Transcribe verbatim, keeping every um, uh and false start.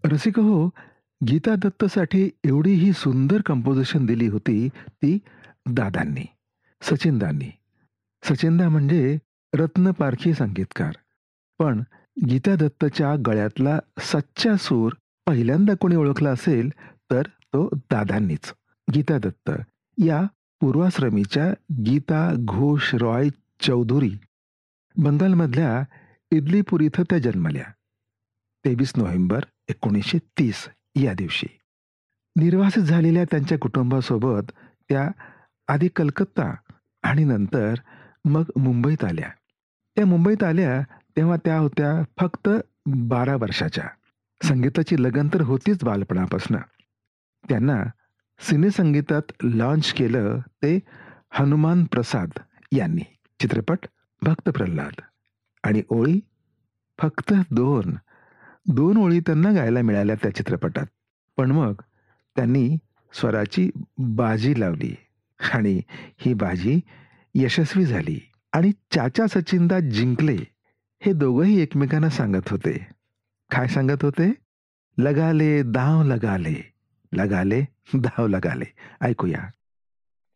रसिक हो, गीता दत्तसाठी एवढी ही सुंदर कंपोजिशन दिली होती ती दादांनी, सचिनदांनी. सचिनदा म्हणजे रत्नपारखी संगीतकार. पण गीता दत्तच्या गळ्यातला सच्चा सूर पहिल्यांदा कोणी ओळखला असेल, तर तो दादांनीच. गीता दत्त या पूर्वाश्रमीच्या गीता घोष रॉय चौधुरी बंगालमधल्या इदलीपूर इथं त्या जन्मल्या. तेवीस नोव्हेंबर एकोणीसशे तीस या दिवशी. निर्वासित झालेल्या त्यांच्या कुटुंबासोबत त्या आधी कलकत्ता आणि नंतर मग मुंबईत आल्या. त्या मुंबईत आल्या तेव्हा त्या होत्या फक्त बारा वर्षाच्या. संगीताची लगन तर होतीच बालपणापासून. त्यांना सिनेसंगीतात लॉन्च केलं ते हनुमान प्रसाद यांनी. चित्रपट भक्त प्रल्हाद आणि ओळी फक्त दोन. दोन ओळी त्यांना गायला मिळाल्या त्या चित्रपटात. पण मग त्यांनी स्वराची बाजी लावली आणि ही बाजी यशस्वी झाली आणि चाचा सचिनदा जिंकले हे दोघंही एकमेकांना सांगत होते. काय सांगत होते? लगा ले दाव लगा ले, लगा ले दाव लगा ले. ऐकूया.